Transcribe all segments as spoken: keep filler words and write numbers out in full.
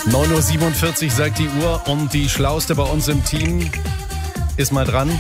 neun Uhr siebenundvierzig sagt die Uhr und die Schlauste bei uns im Team ist mal dran.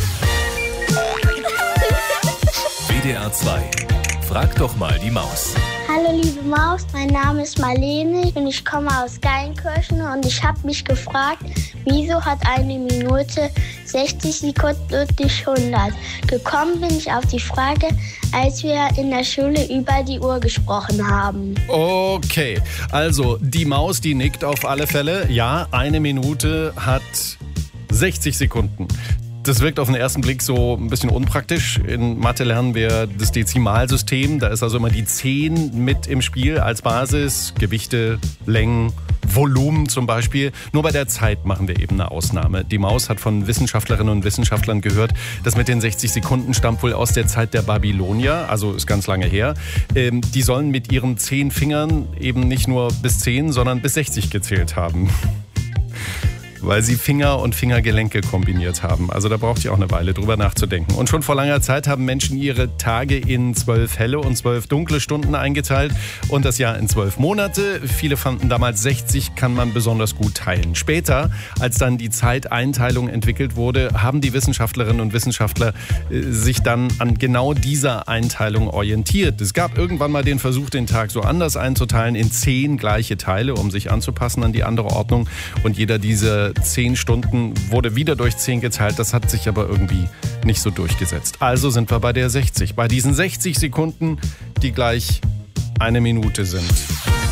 W D R zwei. Frag doch mal die Maus. Hallo liebe Maus, mein Name ist Marlene und ich komme aus Geilenkirchen und ich habe mich gefragt, wieso hat eine Minute sechzig Sekunden und nicht hundert? Gekommen bin ich auf die Frage, als wir in der Schule über die Uhr gesprochen haben. Okay, also die Maus, die nickt auf alle Fälle. Ja, eine Minute hat sechzig Sekunden. Das wirkt auf den ersten Blick so ein bisschen unpraktisch. In Mathe lernen wir das Dezimalsystem. Da ist also immer die zehn mit im Spiel als Basis. Gewichte, Längen, Volumen zum Beispiel. Nur bei der Zeit machen wir eben eine Ausnahme. Die Maus hat von Wissenschaftlerinnen und Wissenschaftlern gehört, das mit den sechzig Sekunden stammt wohl aus der Zeit der Babylonier. Also ist ganz lange her. Ähm, die sollen mit ihren zehn Fingern eben nicht nur bis zehn, sondern bis sechzig gezählt haben. Weil sie Finger und Fingergelenke kombiniert haben. Also da braucht ihr auch eine Weile drüber nachzudenken. Und schon vor langer Zeit haben Menschen ihre Tage in zwölf helle und zwölf dunkle Stunden eingeteilt und das Jahr in zwölf Monate. Viele fanden damals sechzig kann man besonders gut teilen. Später, als dann die Zeiteinteilung entwickelt wurde, haben die Wissenschaftlerinnen und Wissenschaftler äh, sich dann an genau dieser Einteilung orientiert. Es gab irgendwann mal den Versuch, den Tag so anders einzuteilen in zehn gleiche Teile, um sich anzupassen an die andere Ordnung. Und jeder dieser zehn Stunden wurde wieder durch zehn geteilt. Das hat sich aber irgendwie nicht so durchgesetzt. Also sind wir bei der sechzig. Bei diesen sechzig Sekunden, die gleich eine Minute sind.